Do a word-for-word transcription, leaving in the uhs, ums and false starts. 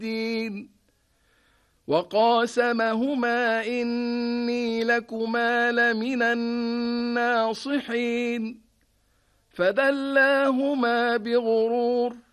الدين وقاسمهما إني لكما لمن الناصحين فدلاهما بغرور